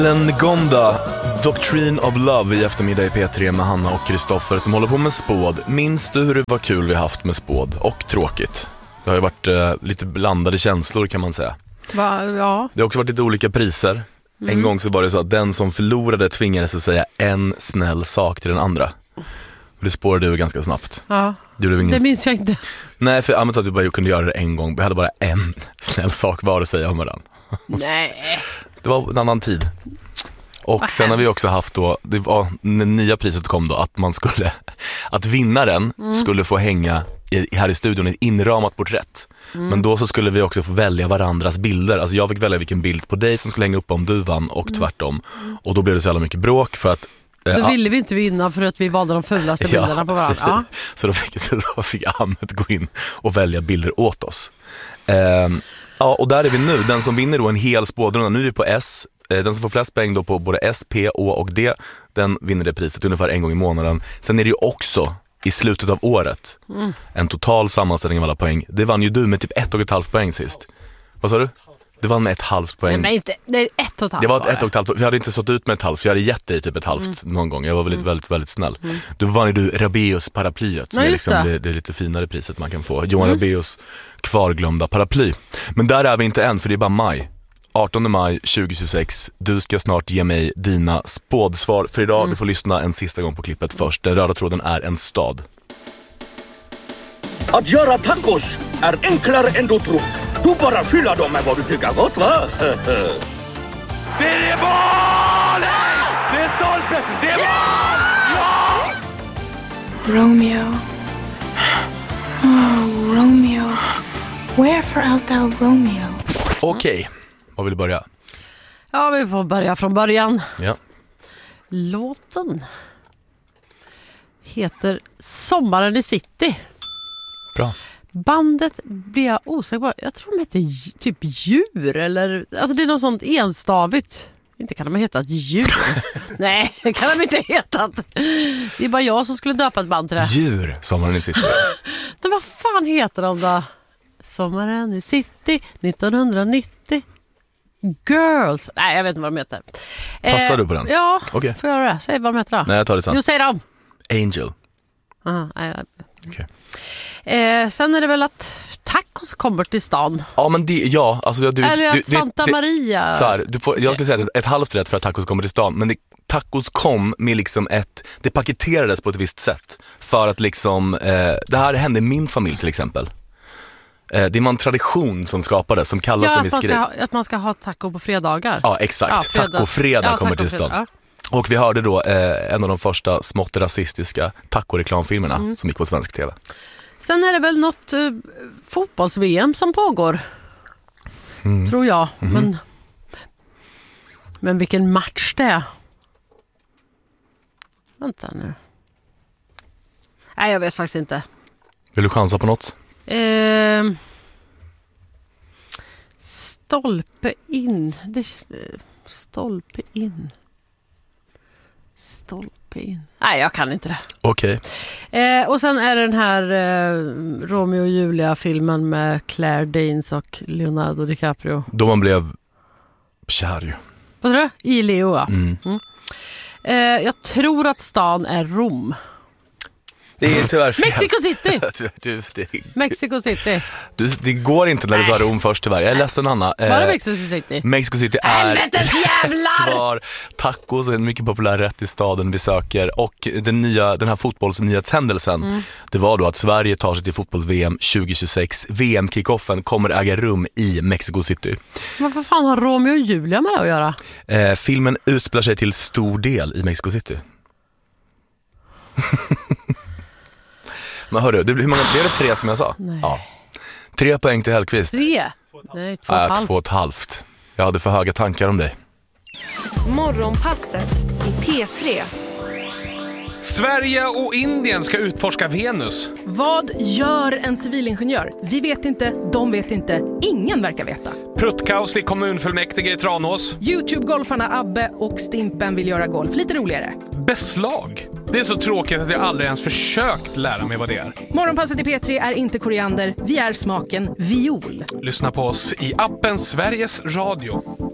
Gonda, Doctrine of Love i eftermiddag i P3 med Hanna och Kristoffer som håller på med spåd. Minns du hur det var kul vi haft med spåd? Och tråkigt. Det har ju varit lite blandade känslor kan man säga. Ja. Det har också varit lite olika priser. En gång så var det så att den som förlorade tvingades att säga en snäll sak till den andra. Det spårade du ganska snabbt. Ja, det minns jag inte. Nej, för Ahmed sa att vi bara kunde göra det en gång. Vi hade bara en snäll sak var att säga om varandra. Nej. Det var en annan tid. Och sen har vi också haft då, det var när nya priset kom då, att vinnaren skulle få hänga här i studion i ett inramat porträtt. Men då så skulle vi också få välja varandras bilder. Alltså jag fick välja vilken bild på dig som skulle hänga upp om du vann och tvärtom. Och då blev det så jävla mycket bråk för att då ville vi inte vinna för att vi valde de fulaste bilderna på varandra. Ja. Så då fick Ahmed gå in och välja bilder åt oss. Ja, och där är vi nu. Den som vinner då en hel spådrunda, nu är vi på S. Den som får flest poäng då på både S, P, Å och D, den vinner det priset ungefär en gång i månaden. Sen är det ju också i slutet av året en total sammanställning av alla poäng. Det vann ju du med typ 1,5 poäng sist. Vad sa du? Du vann med 1,5 poäng. Nej, men inte, det är 1,5. Det var 1,5. Jag hade inte stått ut med 1,5, för jag hade gett dig typ 1,5 någon gång. Jag var väldigt, väldigt snäll. Då vann ju du Rabeus paraplyet, som är liksom det lite finare priset man kan få. Johan Rabeus kvarglömda paraply. Men där är vi inte än, för det är bara maj. 18 maj 2026. Du ska snart ge mig dina spådsvar för idag. Du får lyssna en sista gång på klippet först. Den röda tråden är en stad. Att göra tacos är enklare än du tror. Du bara fyller dem med vad du tycker gott, va? Det är mål! Det är stolpe! Det är mål! Ja! Romeo. Oh, Romeo. Wherefore art thou Romeo? Okej, vad vill du börja? Ja, vi får börja från början. Ja. Låten heter Sommaren i City. Bra. Bandet blir jag osäker på. Jag tror de heter typ Djur. Eller, alltså det är något sånt enstavigt. Inte kan de heta ett djur. Nej, det kan de inte heta. Det är bara jag som skulle döpa ett band till det. Djur, Sommaren i City. Men vad fan heter de då? Sommaren i City 1990. Girls. Nej, jag vet inte vad de heter. Passar du på den? Ja, okay. Får jag göra det? Säg vad de heter då. Nej, jag tar det sen. Jo, säg dem. Angel. Okay. Sen är det väl att tacos kommer till stan. Ja, men alltså eller att Santa Maria. Så här, jag skulle säga att ett halvt rätt för att tacos kommer till stan, men tacos kom med liksom det paketerades på ett visst sätt för att liksom det här hände i min familj till exempel. Det var en tradition som skapades som kallas en viss grej. Att man ska ha taco på fredagar. Ja, exakt. Ja, tacofredag kommer till stan. Ja. Och vi hörde då en av de första smått rasistiska taco-reklamfilmerna som gick på svensk tv. Sen är det väl något fotbolls-VM som pågår. Tror jag. Men vilken match det är. Vänta nu. Nej, jag vet faktiskt inte. Vill du chansa på något? Stolpe in. Stolpe in. Nej, jag kan inte det. Okej. Och sen är det den här Romeo och Julia-filmen med Claire Danes och Leonardo DiCaprio. Då man blev kär ju. Vad tror du? I Leo, ja. Jag tror att stan är Rom. Det är tyvärr fel. Mexico City! Mexico City. Det går inte när du sa Rom först tyvärr. Jag är ledsen, Anna. Var det Mexico City? Mexico City är ett svar. Tacos är en mycket populär rätt i staden vi söker. Och den här fotbollsnyhetshändelsen, det var då att Sverige tar sig till fotbolls-VM 2026. VM-kickoffen kommer äga rum i Mexico City. Men vad fan har Romeo och Julia med det att göra? Filmen utspelar sig till stor del i Mexico City. Men hörru, hur många blev det? 3 som jag sa? Nej. Ja. 3 poäng till Hellqvist. 3? Nej, 2,5. 2,5. Jag hade för höga tankar om dig. Morgonpasset i P3. Sverige och Indien ska utforska Venus. Vad gör en civilingenjör? Vi vet inte, de vet inte, ingen verkar veta. Pruttkaos i kommunfullmäktige i Tranås. YouTube-golfarna Abbe och Stimpen vill göra golf lite roligare. Beslag. Det är så tråkigt att jag aldrig ens försökt lära mig vad det är. Morgonpasset i P3 är inte koriander, vi är smaken viol. Lyssna på oss i appen Sveriges Radio.